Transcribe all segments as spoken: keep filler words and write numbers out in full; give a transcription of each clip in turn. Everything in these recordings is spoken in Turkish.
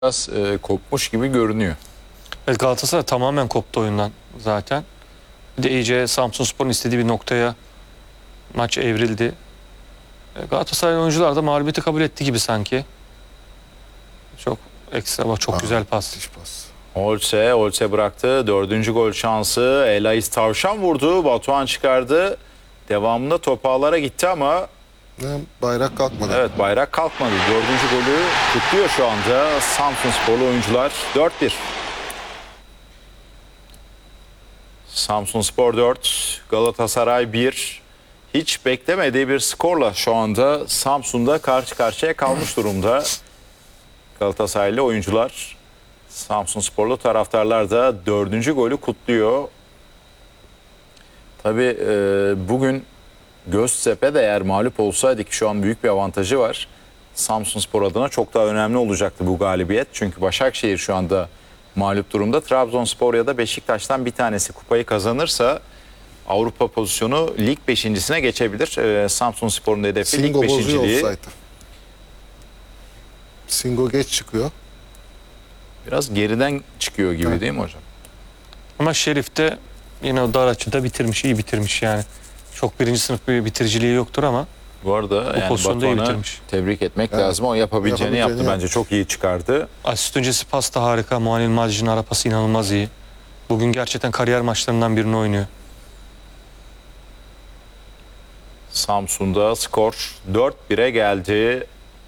biraz e, kopmuş gibi görünüyor. Evet, Galatasaray tamamen koptu oyundan zaten. Bir de iyice Samsunspor'un istediği bir noktaya maç evrildi. E, Galatasaray oyuncular da mağlubiyeti kabul etti gibi sanki. Çok ekstra ama çok Aa, güzel pas. Müthiş pas. Olse, Olse bıraktı. Dördüncü gol şansı. Elais Tavşan vurdu. Batuhan çıkardı. Devamında top ağlara gitti ama Ne, bayrak kalkmadı. evet, bayrak kalkmadı. Dördüncü golü kutluyor şu anda Samsunsporlu oyuncular. dört bir. Samsunspor dört, Galatasaray bir. Hiç beklemediği bir skorla şu anda Samsun'da karşı karşıya kalmış durumda. Galatasaraylı oyuncular, Samsunsporlu taraftarlar da dördüncü golü kutluyor. Tabii e, bugün Göztepe de eğer mağlup olsaydı, ki şu an büyük bir avantajı var, Samsunspor adına çok daha önemli olacaktı bu galibiyet. Çünkü Başakşehir şu anda mağlup durumda. Trabzonspor ya da Beşiktaş'tan bir tanesi kupayı kazanırsa Avrupa pozisyonu lig beşincisine geçebilir. Ee, Samsunspor'un hedefi lig Singo bozuyor beşinciliği. olsaydı. Singo geç çıkıyor. Biraz geriden çıkıyor gibi, Evet. değil mi hocam? Ama Şerif de yine o dar açıda bitirmiş, iyi bitirmiş yani. Çok birinci sınıf bir bitiriciliği yoktur ama Bu arada yani pozisyonda iyi Batuhan'ı bitirmiş. tebrik etmek Evet. lazım. O yapabileceğini, Yapabileceğini yaptı. yaptı. Bence çok iyi çıkardı. asist öncesi pas da harika. Muanil Macic'in ara pası inanılmaz iyi. Bugün gerçekten kariyer maçlarından birini oynuyor. Samsun'da skor dört bire geldi.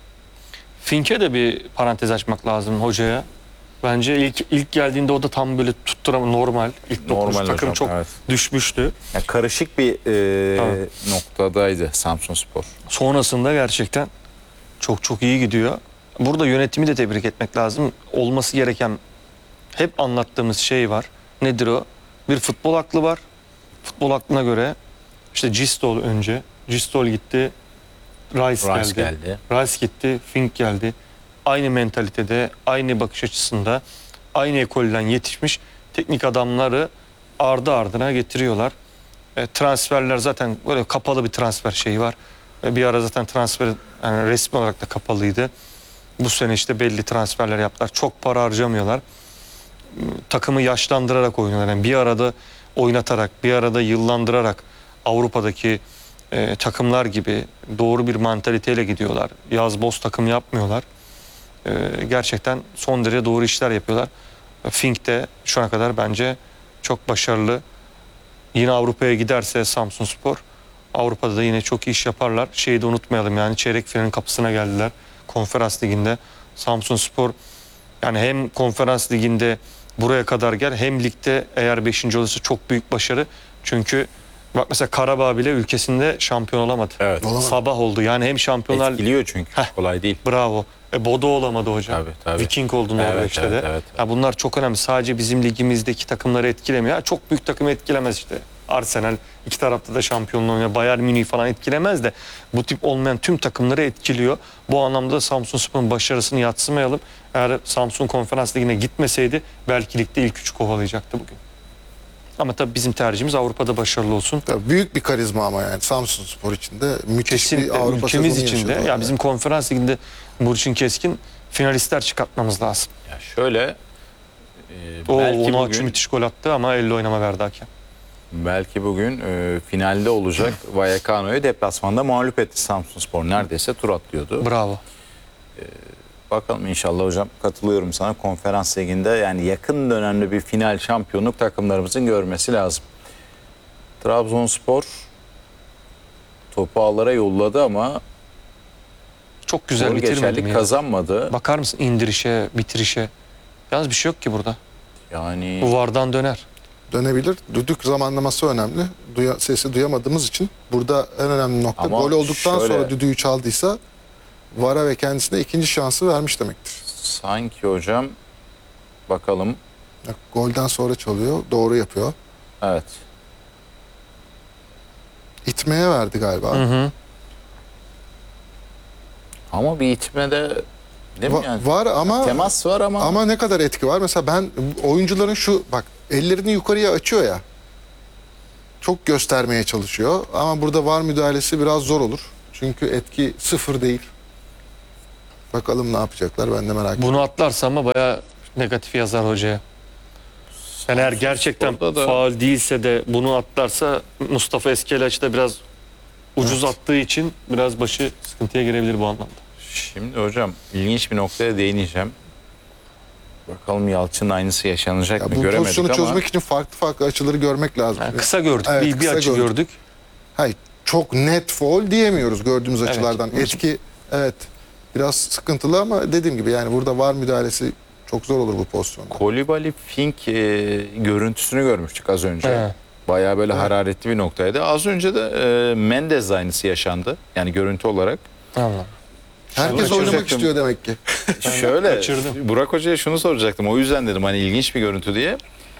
Fink'e de bir parantez açmak lazım hocaya. Bence ilk ilk geldiğinde o da tam böyle tutturamı normal. İlk dokunuş Normal takım hocam, çok evet. düşmüştü. Yani karışık bir e, Evet. noktadaydı Samsunspor. Sonrasında gerçekten çok çok iyi gidiyor. Burada yönetimi de tebrik etmek lazım. Olması gereken hep anlattığımız şey var. Nedir o? Bir futbol aklı var. Futbol aklına göre işte Gistol önce. Gistol gitti. Rice, Rice geldi. geldi. Rice gitti. Fink geldi. Aynı mentalitede, aynı bakış açısında, aynı ekolden yetişmiş teknik adamları ardı ardına getiriyorlar. E, transferler zaten böyle kapalı bir transfer şeyi var. E, bir ara zaten transfer yani resmi olarak da kapalıydı. Bu sene işte belli transferler yaptılar. Çok para harcamıyorlar. Takımı yaşlandırarak oynuyorlar. Yani bir arada oynatarak, bir arada yıllandırarak Avrupa'daki e, takımlar gibi doğru bir mantaliteyle gidiyorlar. Yaz boz takım yapmıyorlar. E, gerçekten son derece doğru işler yapıyorlar. Fink de şu ana kadar bence çok başarılı. Yine Avrupa'ya giderse Samsunspor, Avrupa'da da yine çok iyi iş yaparlar. Şeyi de unutmayalım, yani çeyrek finalin kapısına geldiler Konferans Ligi'nde. Samsunspor yani hem Konferans Ligi'nde buraya kadar gel, hem ligde eğer beşinci olursa çok büyük başarı. Çünkü bak mesela Karabağ bile ülkesinde şampiyon olamadı. Evet. Olamadı. Sabah oldu yani, hem şampiyonlar Etkiliyor çünkü. Heh. Kolay değil. bravo. E, Bodo olamadı hocam. Tabii, tabii. Viking oldu Evet, Norveç'te evet, de. evet. Ya bunlar çok önemli. Sadece bizim ligimizdeki takımları etkilemiyor. Ya çok büyük takımı etkilemez işte. Arsenal iki tarafta da şampiyonluğu oynuyor. Bayern Münih falan etkilemez de bu tip olmayan tüm takımları etkiliyor. Bu anlamda da Samsunspor'un başarısını yadsımayalım. Eğer Samsun Konferans Ligi'ne gitmeseydi belki ligde ilk üçü kovalayacaktı bugün. Ama tabii bizim tercihimiz Avrupa'da başarılı olsun. Tabii büyük bir karizma ama yani Samsunspor için de müthiş bir Kesinlikle Avrupa ülkemiz sezonu için de. yaşadı. Ya bizim Konferans Ligi'nde Burçin Keskin finalistler çıkartmamız lazım. Ya şöyle e, O belki Onuachu bugün müthiş gol attı ama elle oynama verdi hakem. belki bugün e, finalde olacak Vallecano'yu deplasmanda mağlup etti Samsunspor. Neredeyse tur atlıyordu. Bravo. Bakalım inşallah hocam, katılıyorum sana. Konferans liginde yani yakın dönemde bir final şampiyonluk takımlarımızın görmesi lazım. Trabzonspor topu ağlara yolladı ama Çok güzel gol bitirmedi mi geçerlik ya? kazanmadı. Bakar mısın indirişe, bitirişe? Yalnız bir şey yok ki burada. Yani Bu vardan döner. Dönebilir. Düdük zamanlaması önemli. Duya, sesi duyamadığımız için burada en önemli nokta Ama gol olduktan şöyle- sonra düdüğü çaldıysa VAR'a ve kendisine ikinci şansı vermiş demektir. sanki hocam, bakalım. Bak, golden sonra çalıyor. Doğru yapıyor. Evet. İtmeye verdi galiba. Hı hı. Ama bir itme de değil mi Va- yani? Var ama Temas var ama, ama ne kadar etki var? Mesela ben oyuncuların şu bak ellerini yukarıya açıyor ya. Çok göstermeye çalışıyor ama burada VAR müdahalesi biraz zor olur. Çünkü etki sıfır değil. Bakalım ne yapacaklar, ben de merak ediyorum. Bunu atlarsa ama bayağı negatif yazar hocaya. Yani eğer gerçekten Sporda da- faul değilse de bunu atlarsa Mustafa Eskelaç da biraz ucuz attığı için biraz başı sıkıntıya girebilir bu anlamda. Şimdi hocam ilginç bir noktaya değineceğim. Bakalım Yalçın'ın aynısı yaşanacak Ya mı bu göremedik pozisyonu ama. çözmek için farklı farklı açıları görmek lazım. Yani kısa gördük, Evet, bir, bir kısa açı gördük. gördük. Hayır, çok net foul diyemiyoruz gördüğümüz Evet. açılardan. Etki evet biraz sıkıntılı ama dediğim gibi yani burada var müdahalesi çok zor olur bu pozisyonda. Kolibali Fink e, görüntüsünü görmüştük az önce. He. Bayağı böyle hararetli bir noktaydı. Az önce de e, Mendez aynısı yaşandı. Yani görüntü olarak. Allah. Herkes Kaçıracaktım. oynamak istiyor demek ki. Şöyle kaçırdım. Burak Hoca'ya şunu soracaktım. O yüzden dedim hani ilginç bir görüntü diye.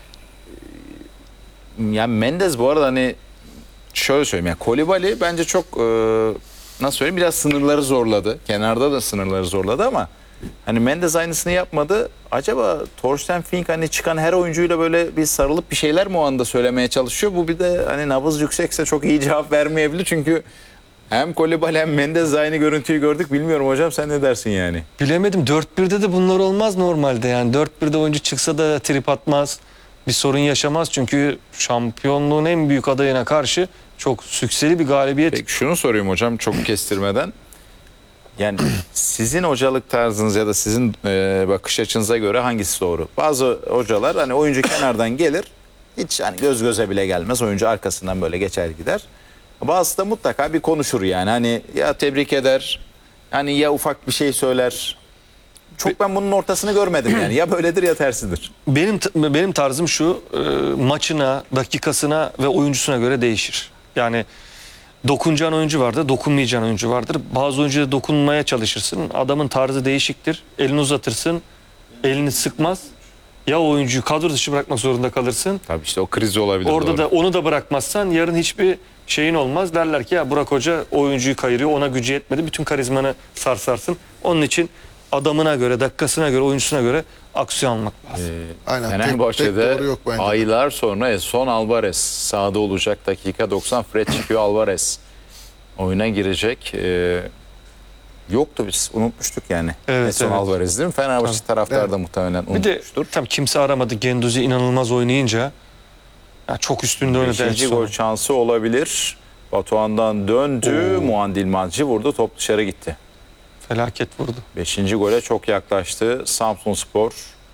Yani Mendez bu arada hani şöyle söyleyeyim yani Kolibali bence çok e, nasıl söyleyeyim biraz sınırları zorladı. Kenarda da sınırları zorladı ama hani Mendez aynısını yapmadı. Acaba Thorsten Fink hani çıkan her oyuncuyla böyle bir sarılıp bir şeyler mi o anda söylemeye çalışıyor? Bu bir de hani nabız yüksekse çok iyi cevap vermeyebilir. Çünkü hem Kolibali hem Mendez aynı görüntüyü gördük. Bilmiyorum hocam sen ne dersin yani? Bilemedim. dört birde de bunlar olmaz normalde yani. dört birde oyuncu çıksa da trip atmaz. Bir sorun yaşamaz. Çünkü şampiyonluğun en büyük adayına karşı çok sükseli bir galibiyet. Peki şunu sorayım hocam çok kestirmeden. Yani sizin hocalık tarzınız ya da sizin e, bakış açınıza göre hangisi doğru? Bazı hocalar hani oyuncu kenardan gelir hiç hani göz göze bile gelmez. Oyuncu arkasından böyle geçer gider. Bazısı da mutlaka bir konuşur yani hani ya tebrik eder hani ya ufak bir şey söyler. Çok ben bunun ortasını görmedim yani ya böyledir ya tersidir. Benim benim tarzım şu, e, maçına, dakikasına ve oyuncusuna göre değişir. Yani dokunacağın oyuncu vardır, dokunmayacağın oyuncu vardır. Bazı oyuncuya dokunmaya çalışırsın. Adamın tarzı değişiktir. Elini uzatırsın, elini sıkmaz. Ya o oyuncuyu kadro dışı bırakmak zorunda kalırsın. Tabii işte o kriz olabilir. Orada doğru. da onu da bırakmazsan yarın hiçbir şeyin olmaz. Derler ki ya Burak Hoca oyuncuyu kayırıyor, ona gücü yetmedi. Bütün karizmanı sarsarsın. Onun için adamına göre, dakikasına göre, oyuncusuna göre aksiyon almak lazım. Ee, Aynen, tek- tek Fenerbahçe'de doğru yok bence. aylar sonra Son Alvarez sahada olacak. Dakika doksan Fred çıkıyor Alvarez. Oyuna girecek. Ee, yoktu biz unutmuştuk yani. Evet, Son evet. Alvarez değil mi? Fenerbahçe taraftarı da muhtemelen Bir de unutmuştur. tam kimse aramadı. Genduzi inanılmaz oynayınca ya çok üstünde oynadı. Beşinci Edson. gol şansı olabilir. Batuhan'dan döndü. Oo. Muandil Mancı vurdu. Top dışarı gitti. Felaket vurdu. Beşinci gole çok yaklaştı. Samsunspor.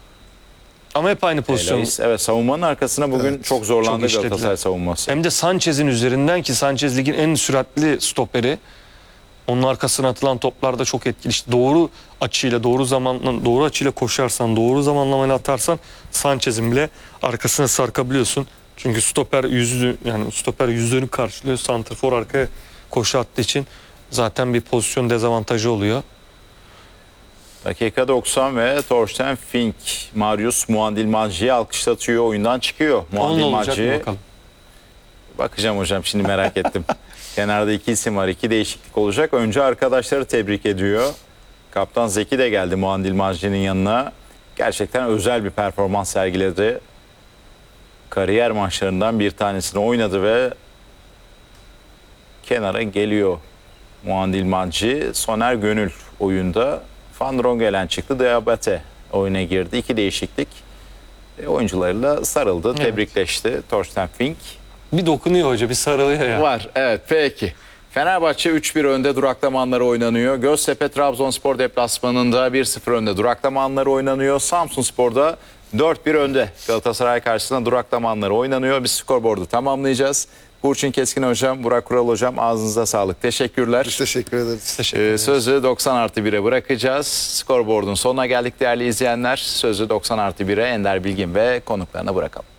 Ama hep aynı pozisyon. Elois. Evet savunmanın arkasına bugün Evet, çok zorlandı çok işlediler. Galatasaray savunması. Hem de Sanchez'in üzerinden ki Sanchez ligin en süratli stoperi. Onun arkasına atılan toplarda çok etkili. İşte doğru açıyla, doğru zamanla, doğru açıyla koşarsan, doğru zamanlamayla atarsan Sanchez'in bile arkasına sarkabiliyorsun. Çünkü stoper yüzü yani stoper yüzünü karşılıyor. Santrfor arkaya koşu attığı için zaten bir pozisyon dezavantajı oluyor. Dakika doksan ve Thorsten Fink, Marius Muandil Mancı'yı alkışlatıyor, oyundan çıkıyor. Onun Muandil olacak mı Mancı, bakalım. bakacağım hocam şimdi merak ettim. Kenarda iki isim var, iki değişiklik olacak. Önce arkadaşları tebrik ediyor. Kaptan Zeki de geldi Muandil Mancı'nın yanına. Gerçekten özel bir performans sergiledi. Kariyer maçlarından bir tanesini oynadı ve kenara geliyor Muandil Mancı. Soner Gönül oyunda. Van Drongelen çıktı. Diabate oyuna girdi. İki değişiklik. E, oyuncularıyla sarıldı. Evet. Tebrikleşti Thorsten Fink. Bir dokunuyor hoca, bir sarılıyor ya. Var. Evet peki. Fenerbahçe üç bir önde duraklama anları oynanıyor. Göztepe Trabzonspor deplasmanında bir sıfır önde duraklama anları oynanıyor. Samsunspor'da dört bir önde Galatasaray karşısında duraklama anları oynanıyor. Biz skorboardu tamamlayacağız. Burçin Keskin hocam, Burak Kural hocam ağzınıza sağlık. Teşekkürler. Biz teşekkür ederiz. Teşekkür Ee, ederiz. sözü doksan artı bire bırakacağız. Skorboard'un sonuna geldik değerli izleyenler. Sözü doksan artı bire Ender Bilgin ve konuklarına bırakalım.